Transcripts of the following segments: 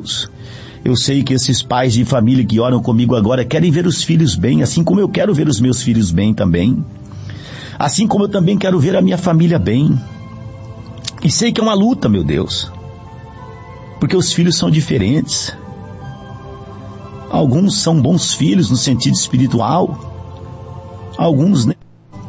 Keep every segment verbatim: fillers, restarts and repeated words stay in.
Deus. Eu sei que esses pais de família que oram comigo agora querem ver os filhos bem, assim como eu quero ver os meus filhos bem também. Assim como eu também quero ver a minha família bem. E sei que é uma luta, meu Deus, porque os filhos são diferentes. Alguns são bons filhos no sentido espiritual, alguns, né?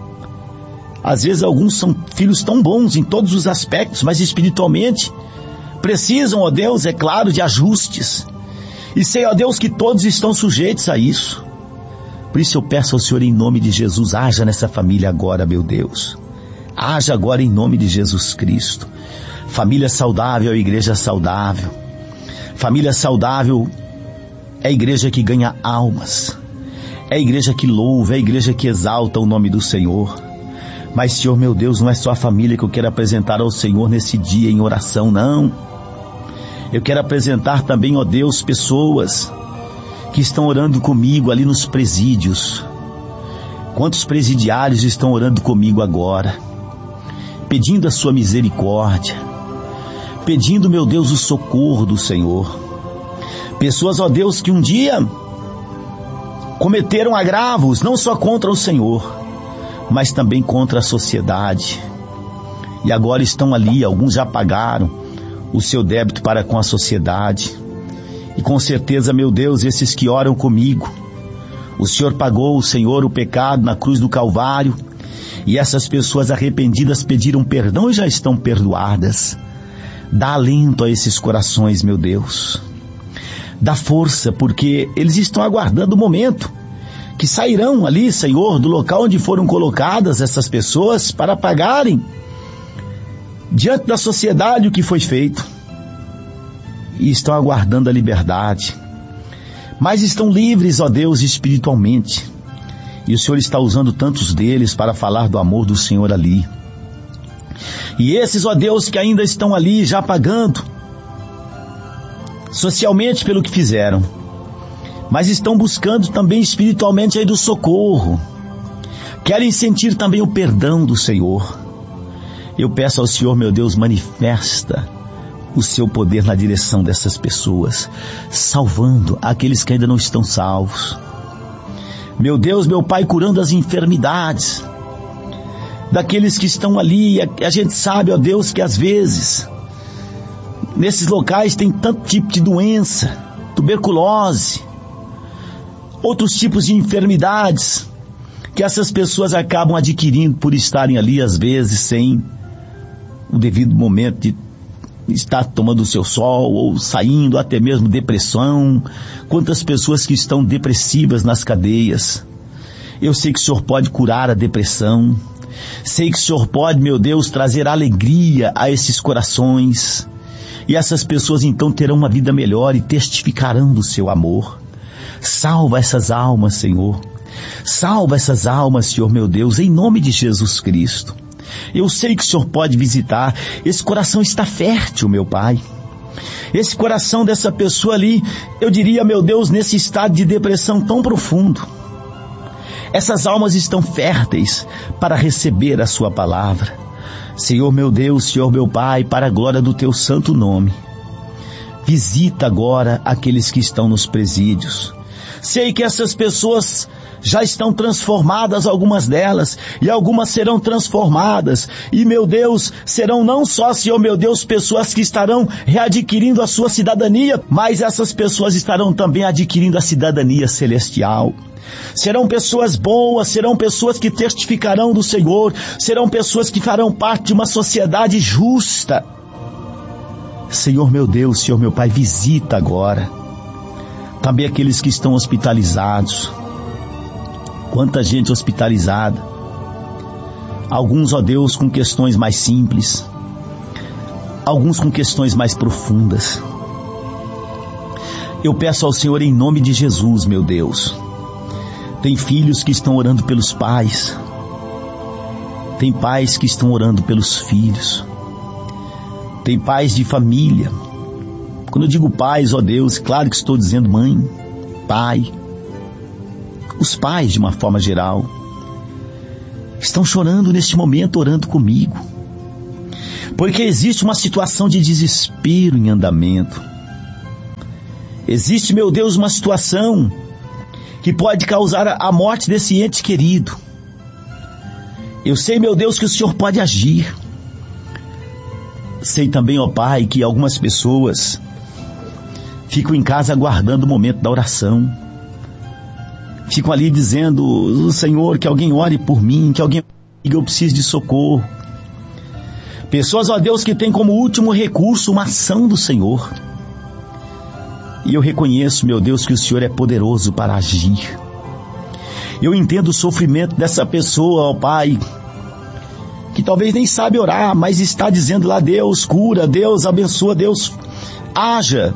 Às vezes alguns são filhos tão bons em todos os aspectos, mas espiritualmente precisam, ó Deus, é claro, de ajustes. E sei, ó Deus, que todos estão sujeitos a isso. Por isso eu peço ao Senhor, em nome de Jesus, haja nessa família agora, meu Deus. Haja agora em nome de Jesus Cristo. Família saudável é igreja saudável. Família saudável é a igreja que ganha almas. É a igreja que louva, é a igreja que exalta o nome do Senhor. Mas, Senhor, meu Deus, não é só a família que eu quero apresentar ao Senhor nesse dia em oração, não. Eu quero apresentar também, ó Deus, pessoas que estão orando comigo ali nos presídios. Quantos presidiários estão orando comigo agora, pedindo a sua misericórdia, pedindo, meu Deus, o socorro do Senhor. Pessoas, ó Deus, que um dia cometeram agravos, não só contra o Senhor, mas também contra a sociedade. E agora estão ali, alguns já pagaram o seu débito para com a sociedade. E com certeza, meu Deus, esses que oram comigo, o Senhor pagou, o Senhor, o pecado na cruz do Calvário, e essas pessoas arrependidas pediram perdão e já estão perdoadas. Dá alento a esses corações, meu Deus. Dá força, porque eles estão aguardando o momento que sairão ali, Senhor, do local onde foram colocadas essas pessoas para pagarem diante da sociedade o que foi feito. E estão aguardando a liberdade. Mas estão livres, ó Deus, espiritualmente. E o Senhor está usando tantos deles para falar do amor do Senhor ali. E esses, ó Deus, que ainda estão ali já pagando socialmente pelo que fizeram, mas estão buscando também espiritualmente aí do socorro. Querem sentir também o perdão do Senhor. Eu peço ao Senhor, meu Deus, manifesta o seu poder na direção dessas pessoas, salvando aqueles que ainda não estão salvos. Meu Deus, meu Pai, curando as enfermidades daqueles que estão ali. A gente sabe, ó Deus, que às vezes nesses locais tem tanto tipo de doença, tuberculose, outros tipos de enfermidades que essas pessoas acabam adquirindo por estarem ali, às vezes, sem o devido momento de estar tomando o seu sol, ou saindo, até mesmo depressão. Quantas pessoas que estão depressivas nas cadeias. Eu sei que o Senhor pode curar a depressão. Sei que o Senhor pode, meu Deus, trazer alegria a esses corações. E essas pessoas então terão uma vida melhor e testificarão do seu amor. Salva essas almas, Senhor. Salva essas almas, Senhor, meu Deus, em nome de Jesus Cristo. Eu sei que o Senhor pode visitar. Esse coração está fértil, meu Pai. Esse coração dessa pessoa ali, eu diria, meu Deus, nesse estado de depressão tão profundo. Essas almas estão férteis para receber a sua palavra. Senhor meu Deus, Senhor meu Pai, para a glória do teu santo nome, visita agora aqueles que estão nos presídios. Sei que essas pessoas já estão transformadas, algumas delas, e algumas serão transformadas. E, meu Deus, serão não só, Senhor, meu Deus, pessoas que estarão readquirindo a sua cidadania, mas essas pessoas estarão também adquirindo a cidadania celestial. Serão pessoas boas, serão pessoas que testificarão do Senhor, serão pessoas que farão parte de uma sociedade justa. Senhor meu Deus, Senhor meu Pai, visita agora também aqueles que estão hospitalizados. Quanta gente hospitalizada. Alguns, ó Deus, com questões mais simples, alguns com questões mais profundas. Eu peço ao Senhor em nome de Jesus, meu Deus. Tem filhos que estão orando pelos pais. Tem pais que estão orando pelos filhos. Tem pais de família. Quando eu digo pais, ó Deus, claro que estou dizendo mãe, pai. Os pais, de uma forma geral, estão chorando neste momento, orando comigo. Porque existe uma situação de desespero em andamento. Existe, meu Deus, uma situação que pode causar a morte desse ente querido. Eu sei, meu Deus, que o Senhor pode agir. Sei também, ó Pai, que algumas pessoas ficam em casa aguardando o momento da oração. Ficam ali dizendo, Senhor, que alguém ore por mim, que alguém diga, eu preciso de socorro. Pessoas, ó Deus, que têm como último recurso uma ação do Senhor. E eu reconheço, meu Deus, que o Senhor é poderoso para agir. Eu entendo o sofrimento dessa pessoa, ó Pai, que talvez nem sabe orar, mas está dizendo lá, Deus cura, Deus abençoa, Deus haja.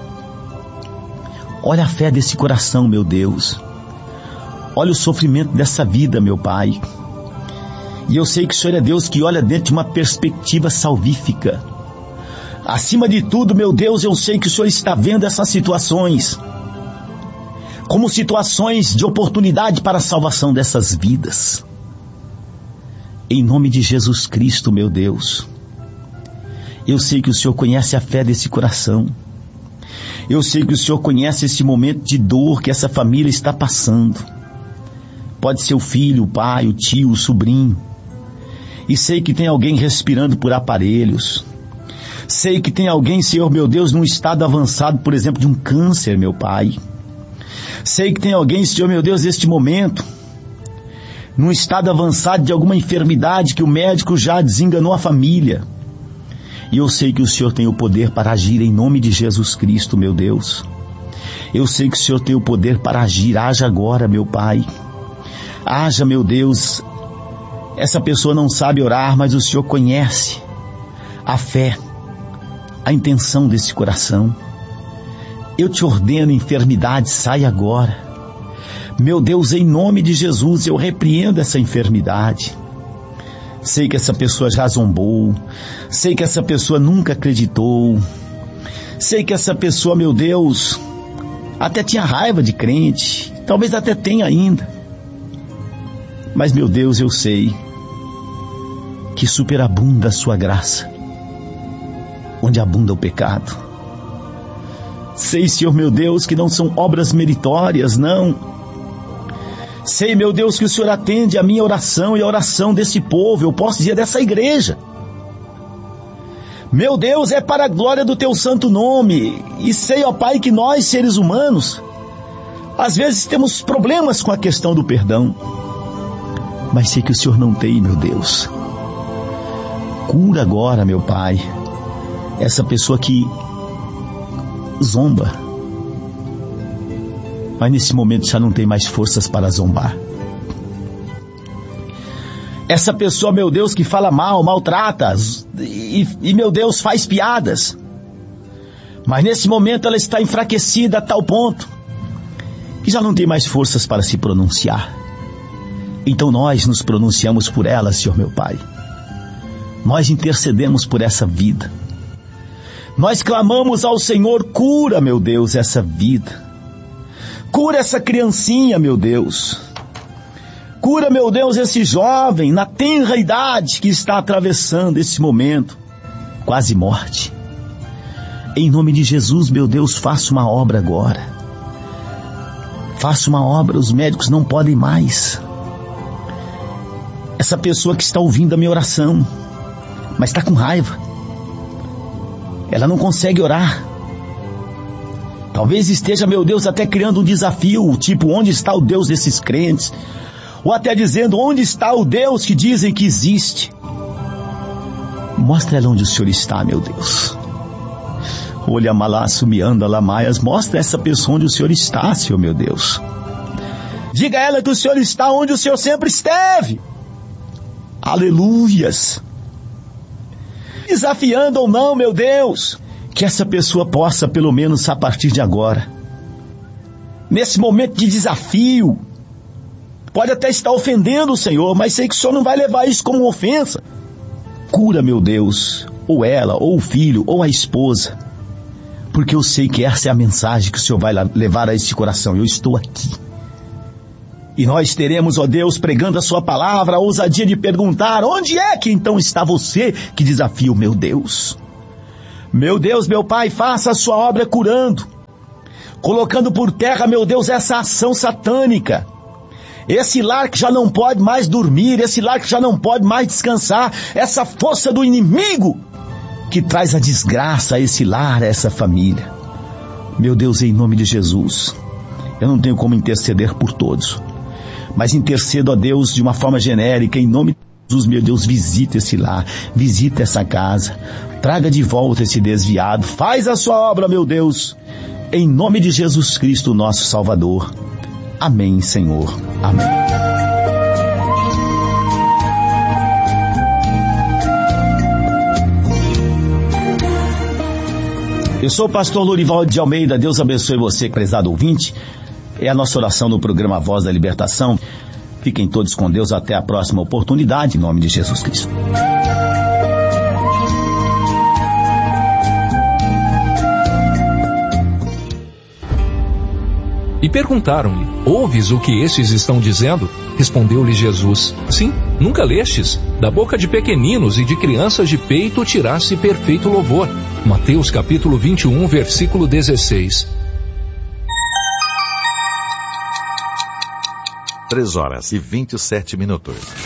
Olha a fé desse coração, meu Deus. Olha o sofrimento dessa vida, meu Pai. E eu sei que o Senhor é Deus que olha dentro de uma perspectiva salvífica. Acima de tudo, meu Deus, eu sei que o Senhor está vendo essas situações como situações de oportunidade para a salvação dessas vidas. Em nome de Jesus Cristo, meu Deus, eu sei que o Senhor conhece a fé desse coração. Eu sei que o Senhor conhece esse momento de dor que essa família está passando. Pode ser o filho, o pai, o tio, o sobrinho. E sei que tem alguém respirando por aparelhos. Sei que tem alguém, Senhor meu Deus, num estado avançado, por exemplo, de um câncer, meu Pai. Sei que tem alguém, Senhor meu Deus, neste momento, num estado avançado de alguma enfermidade que o médico já desenganou a família. E eu sei que o Senhor tem o poder para agir em nome de Jesus Cristo, meu Deus. Eu sei que o Senhor tem o poder para agir. Haja agora, meu Pai. Haja, meu Deus. Essa pessoa não sabe orar, mas o Senhor conhece a fé, a intenção desse coração. Eu te ordeno, enfermidade, sai agora. Meu Deus, em nome de Jesus, eu repreendo essa enfermidade. Sei que essa pessoa já zombou. Sei que essa pessoa nunca acreditou. Sei que essa pessoa, meu Deus, até tinha raiva de crente. Talvez até tenha ainda. Mas, meu Deus, eu sei que superabunda a sua graça onde abunda o pecado. Sei, Senhor meu Deus, que não são obras meritórias, não. Sei, meu Deus, que o Senhor atende a minha oração e a oração desse povo, eu posso dizer dessa igreja. Meu Deus, é para a glória do Teu santo nome. E sei, ó Pai, que nós, seres humanos, às vezes temos problemas com a questão do perdão. Mas sei que o Senhor não tem, meu Deus. Cura agora, meu Pai, essa pessoa que zomba, mas nesse momento já não tem mais forças para zombar. Essa pessoa, meu Deus, que fala mal, maltrata e, e meu Deus, faz piadas, mas nesse momento ela está enfraquecida a tal ponto que já não tem mais forças para se pronunciar. Então nós nos pronunciamos por ela, Senhor meu Pai. Nós intercedemos por essa vida. Nós clamamos ao Senhor, cura, meu Deus, essa vida. Cura essa criancinha, meu Deus. Cura, meu Deus, esse jovem na tenra idade que está atravessando esse momento, quase morte. Em nome de Jesus, meu Deus, faça uma obra agora. Faça uma obra, os médicos não podem mais. Essa pessoa que está ouvindo a minha oração, mas está com raiva. Ela não consegue orar. Talvez esteja, meu Deus, até criando um desafio, tipo, onde está o Deus desses crentes? Ou até dizendo, onde está o Deus que dizem que existe? Mostra ela onde o Senhor está, meu Deus. Olha, malaço, me anda, lamaias. Mostra essa pessoa onde o Senhor está, Senhor, meu Deus. Diga a ela que o Senhor está onde o Senhor sempre esteve. Aleluias. Desafiando ou não, meu Deus, que essa pessoa possa, pelo menos a partir de agora, nesse momento de desafio, pode até estar ofendendo o Senhor, mas sei que o Senhor não vai levar isso como ofensa. Cura, meu Deus, ou ela, ou o filho, ou a esposa, porque eu sei que essa é a mensagem que o Senhor vai levar a este coração. Eu estou aqui. E nós teremos, ó Deus, pregando a sua palavra, a ousadia de perguntar, onde é que então está você que desafia o meu Deus? Meu Deus, meu Pai, faça a sua obra curando. colocando por terra, meu Deus, essa ação satânica. Esse lar que já não pode mais dormir, esse lar que já não pode mais descansar, essa força do inimigo que traz a desgraça a esse lar, a essa família. Meu Deus, em nome de Jesus, eu não tenho como interceder por todos, mas intercedo a Deus de uma forma genérica, em nome de Jesus, meu Deus, visita esse lar, visita essa casa, traga de volta esse desviado, faz a sua obra, meu Deus, em nome de Jesus Cristo, nosso Salvador. Amém, Senhor. Amém. Eu sou o pastor Lorival de Almeida. Deus abençoe você, prezado ouvinte. É a nossa oração no programa Voz da Libertação. Fiquem todos com Deus até a próxima oportunidade, em nome de Jesus Cristo. E perguntaram-lhe: ouves o que estes estão dizendo? Respondeu-lhe Jesus: sim, nunca lestes? Da boca de pequeninos e de crianças de peito tiraste perfeito louvor. Mateus capítulo vinte e um, versículo dezesseis. Três horas e vinte e sete minutos.